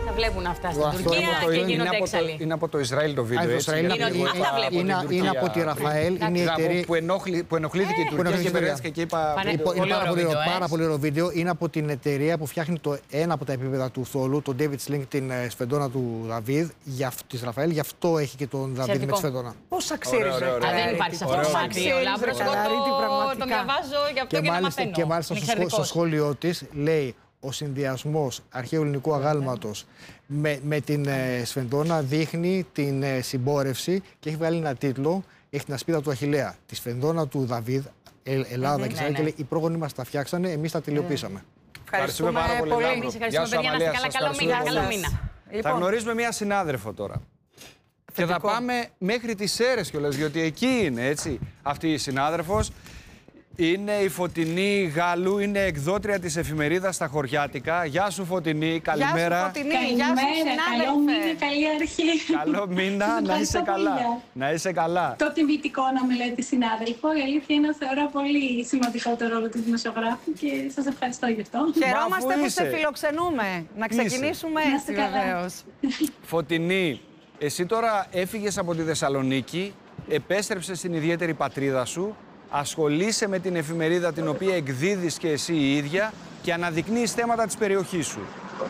Τα βλέπουν αυτά στην Τουρκία και γίνονται έξαλλοι. Είναι από το Ισραήλ το βίντεο, έτσι. Είναι από τη Ραφαέλ. Είναι η εταιρεία που ενοχλήθηκε η Τουρκία και περάστηκε και είπα. Πάρα πολύ ωραίο βίντεο. Είναι από την εταιρεία που φτιάχνει ένα από τα επίπεδα του θόλου, τον David Sling, την σφεντόνα του Δαβίδ, της Ραφαέλ. Γι' αυτό έχει και τον Δαβίδ με τη σφεντόνα. Πώς αξίζει. Δεν υπάρχει αυτό το άκρη. Ο Λάμπρος το διαβάζω γι' αυτό και να μαθαίνω. Και μάλιστα στο σχόλιο της λέει: ο συνδυασμός αρχαίου ελληνικού αγάλματος με την σφεντόνα δείχνει την συμπόρευση και έχει βγάλει ένα τίτλο, έχει την ασπίδα του Αχιλλέα. Τη σφεντόνα του Δαβίδ, Ελλάδα και Ισραήλ, και λέει: οι πρόγονοι μας τα φτιάξανε, εμείς τα τελειοποίησαμε. Ευχαριστούμε πάρα πολύ. Ευχαριστούμε, παιδιά, να είστε καλά. Καλό μήνα. Θα γνωρίζουμε μία συνάδελφο τώρα. Και θα πάμε μέχρι τις Σέρρες κιόλας, διότι εκεί είναι, έτσι, αυτή η συνάδελφος. Είναι η Φωτεινή Γάλλου, είναι εκδότρια της εφημερίδας Στα Χωριάτικα. Γεια σου Φωτεινή, καλημέρα. Γεια σου Φωτεινή, γεια σου συνάδελφε. Καλό μήνα, καλή αρχή. Καλό μήνα, να είσαι καλά. Να είσαι καλά. Το τιμητικό να με λέτε συνάδελφο. Η αλήθεια είναι ότι θεωρώ πολύ σημαντικό το ρόλο του δημοσιογράφου και σας ευχαριστώ γι' αυτό. Χαιρόμαστε που σε φιλοξενούμε. Να ξεκινήσουμε έτσι βεβαίως. Φωτεινή, εσύ τώρα έφυγες από τη Θεσσαλονίκη, επέστρεψες στην ιδιαίτερη πατρίδα σου. Ασχολείσαι με την εφημερίδα την οποία εκδίδεις και εσύ η ίδια και αναδεικνύεις θέματα της περιοχής σου.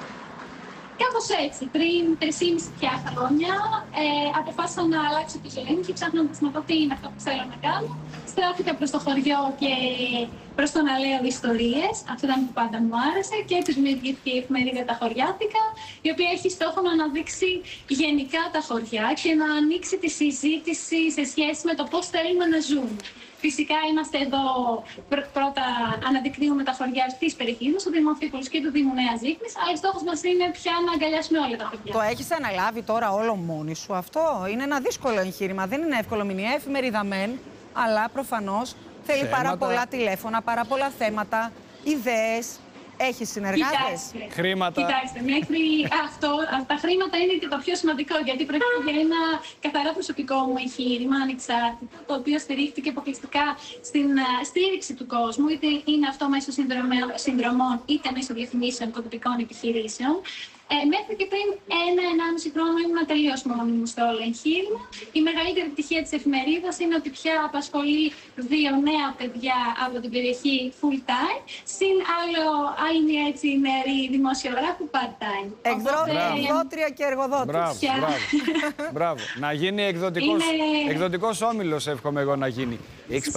Κάπως έτσι. Πριν 3,5 πια χρόνια αποφάσισα να αλλάξω τη ζωή μου και ψάχνοντας να δω τι είναι αυτό που θέλω να κάνω. Στράφηκα προς το χωριό και προς το να λέω ιστορίες. Αυτό ήταν που πάντα μου άρεσε και έτσι δημιουργήθηκε η εφημερίδα Τα Χωριάτικα, η οποία έχει στόχο να αναδείξει γενικά τα χωριά και να ανοίξει τη συζήτηση σε σχέση με το πώς θέλουμε να ζούμε. Φυσικά είμαστε εδώ, πρώτα αναδεικνύουμε τα χωριά της περιοχής μας, του Δήμου Αμφίπολης και του Δήμου Νέας Ζήχνης, αλλά στόχος μας είναι πια να αγκαλιάσουμε όλα τα χωριά. Το έχεις αναλάβει τώρα όλο μόνη σου αυτό? Είναι ένα δύσκολο εγχείρημα, δεν είναι εύκολο. Μηνιαία εφημερίδα μεν, αλλά προφανώς θέλει πάρα πολλά τηλέφωνα, πάρα πολλά θέματα, ιδέες. Έχεις συνεργάτες? Χρήματα. Κοιτάξτε, μέχρι αυτό, τα χρήματα είναι και το πιο σημαντικό, γιατί πρόκειται για ένα καθαρά προσωπικό μου εγχείρημα, ανεξάρτητο, το οποίο στηρίχθηκε αποκλειστικά στην στήριξη του κόσμου, είτε είναι αυτό μέσω συνδρομών, είτε μέσω διαφημίσεων κωδικών επιχειρήσεων. Μέχρι και πριν 1,5 χρόνο ήμουν τελείως μόνη μου στο όλο εγχείρημα. Η μεγαλύτερη επιτυχία της εφημερίδας είναι ότι πια απασχολεί 2 νέα παιδιά από την περιοχή full time, συν άλλη μια έτσι νεαρή δημοσιογράφου part time. Εκδότρια και εργοδότης. Μπράβο. Να γίνει εκδοτικός όμιλος, εύχομαι εγώ να γίνει. Έχεις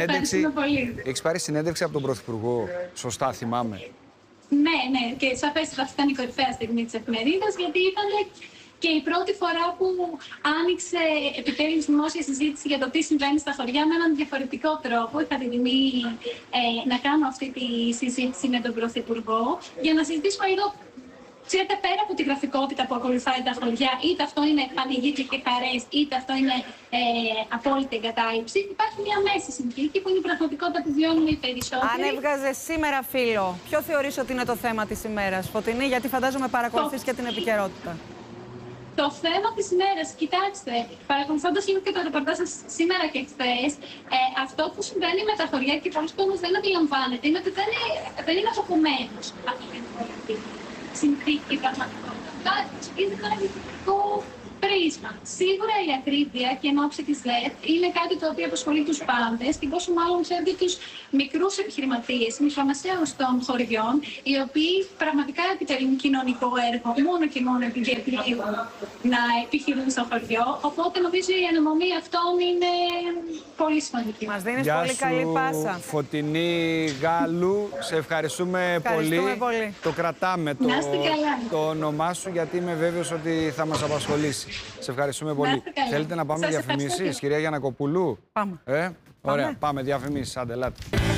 πάρει συνέντευξη από τον Πρωθυπουργό, σωστά θυμάμαι? Ναι, και σαφέστατα αυτή ήταν η κορυφαία στιγμή της εφημερίδας, γιατί ήταν και η πρώτη φορά που άνοιξε επιτέλους δημόσια συζήτηση για το τι συμβαίνει στα χωριά με έναν διαφορετικό τρόπο. Είχα την τιμή να κάνω αυτή τη συζήτηση με τον Πρωθυπουργό για να συζητήσουμε λίγο. Ξέρετε, πέρα από τη γραφικότητα που ακολουθάει τα χωριά, είτε αυτό είναι πανηγύρια και χαρές, είτε αυτό είναι απόλυτη εγκατάλειψη, υπάρχει μια μέση συνθήκη που είναι η πραγματικότητα που βιώνουμε οι περισσότεροι. Αν έβγαζες σήμερα φίλο, ποιο θεωρείς ότι είναι το θέμα της ημέρας, Φωτεινή, γιατί φαντάζομαι παρακολουθείς και την επικαιρότητα? Το θέμα της ημέρας, κοιτάξτε, παρακολουθώντας λίγο και το ρεπορτάζ σας σήμερα και χθες, αυτό που συμβαίνει με τα χωριά και πολλοί κόσμος δεν αντιλαμβάνεται είναι ότι δεν είναι αποκομμένος από την συνθήκη πραγματικότητα. Είναι ένα διαφορετικό πρίσμα. Σίγουρα η ακρίβεια και εν ώψη της ΔΕΘ είναι κάτι το οποίο απασχολεί τους πάντες και πόσο μάλλον ξέρετε τους μικρούς επιχειρηματίες, μικρομεσαίους των χωριών, οι οποίοι πραγματικά επιτελούν κοινωνικό έργο μόνο και μόνο επειδή επιλέγουν να επιχειρούν στο χωριό. Οπότε νομίζω η αναμονή αυτών είναι πολύ σημαντική. Μας δίνεις πολύ καλή πάσα. Φωτεινή Γάλλου, σε ευχαριστούμε πολύ. Το κρατάμε το όνομά σου, γιατί είμαι βέβαιος ότι θα μας απασχολήσει. Σε ευχαριστούμε πολύ. Θέλετε να πάμε διαφημίσεις, κυρία Γιαννακοπούλου? Πάμε. Ωραία, πάμε διαφημίσεις, άντε, ελάτε.